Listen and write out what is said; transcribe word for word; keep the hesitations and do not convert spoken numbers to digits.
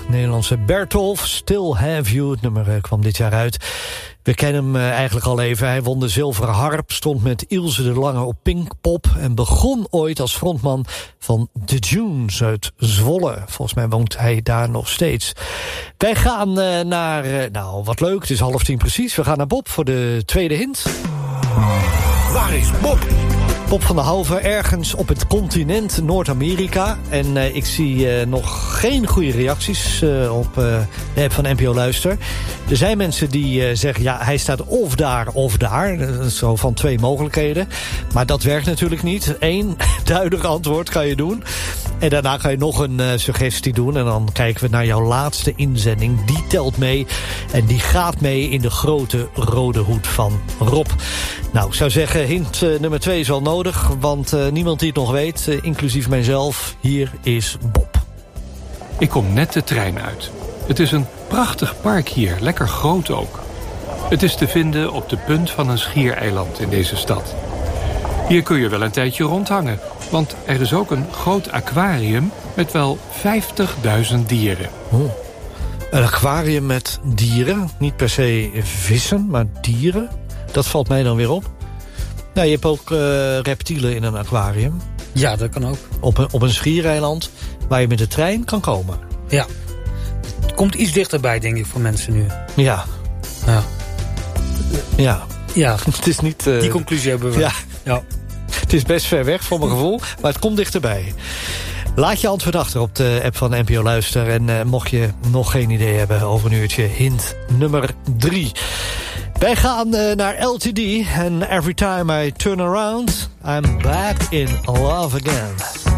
Nederlandse Bertolf, Still Have You. Het nummer uh, kwam dit jaar uit. We kennen hem uh, eigenlijk al even. Hij won de zilveren harp, stond met Ilse de Lange op Pinkpop... en begon ooit als frontman van The Dunes uit Zwolle. Volgens mij woont hij daar nog steeds. Wij gaan uh, naar, uh, nou wat leuk, het is half tien precies. We gaan naar Bob voor de tweede hint. Waar is Bob? Bob van der Halve, ergens op het continent Noord-Amerika. En uh, ik zie uh, nog geen goede reacties uh, op uh, de app van N P O Luister. Er zijn mensen die uh, zeggen, ja, hij staat of daar of daar. Uh, zo van twee mogelijkheden. Maar dat werkt natuurlijk niet. Eén duidelijk antwoord kan je doen. En daarna kan je nog een uh, suggestie doen. En dan kijken we naar jouw laatste inzending. Die telt mee. En die gaat mee in de grote rode hoed van Rob. Nou, ik zou zeggen, hint uh, nummer twee is wel nodig. Want uh, niemand die het nog weet, uh, inclusief mijzelf, hier is Bob. Ik kom net de trein uit. Het is een prachtig park hier, lekker groot ook. Het is te vinden op de punt van een schiereiland in deze stad. Hier kun je wel een tijdje rondhangen, want er is ook een groot aquarium met wel vijftigduizend dieren. Oh. Een aquarium met dieren, niet per se vissen, maar dieren. Dat valt mij dan weer op. Nou, je hebt ook uh, reptielen in een aquarium. Ja, dat kan ook. Op een, op een schiereiland waar je met de trein kan komen. Ja. Het komt iets dichterbij, denk ik, voor mensen nu. Ja. Ja. Ja. Ja. Het is niet... Uh, Die conclusie hebben we. Ja. Ja. Het is best ver weg, voor mijn gevoel. Maar het komt dichterbij. Laat je antwoord achter op de app van N P O Luister. En uh, mocht je nog geen idee hebben over een uurtje, hint nummer drie. Wij gaan uh, naar L T D. En Every Time I Turn Around, I'm Back in Love Again.